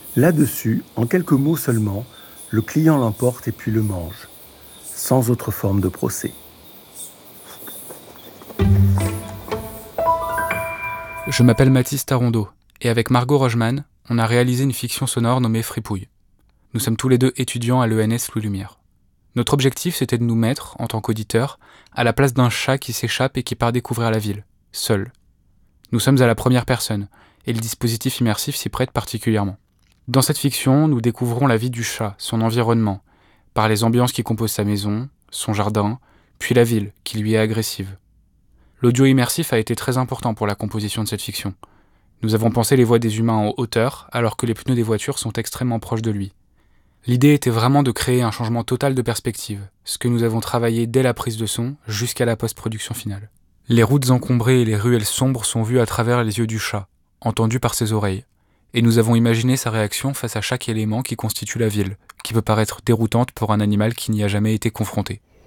Là-dessus, en quelques mots seulement, le client l'emporte et puis le mange, sans autre forme de procès. Je m'appelle Mathis Tarondeau, et avec Margot Rogeman, on a réalisé une fiction sonore nommée Fripouille. Nous sommes tous les deux étudiants à l'ENS Louis Lumière. Notre objectif, c'était de nous mettre, en tant qu'auditeurs, à la place d'un chat qui s'échappe et qui part découvrir la ville, seul. Nous sommes à la première personne, et le dispositif immersif s'y prête particulièrement. Dans cette fiction, nous découvrons la vie du chat, son environnement, par les ambiances qui composent sa maison, son jardin, puis la ville, qui lui est agressive. L'audio immersif a été très important pour la composition de cette fiction. Nous avons pensé les voix des humains en hauteur, alors que les pneus des voitures sont extrêmement proches de lui. L'idée était vraiment de créer un changement total de perspective, ce que nous avons travaillé dès la prise de son jusqu'à la post-production finale. Les routes encombrées et les ruelles sombres sont vues à travers les yeux du chat, entendues par ses oreilles. Et nous avons imaginé sa réaction face à chaque élément qui constitue la ville, qui peut paraître déroutante pour un animal qui n'y a jamais été confronté.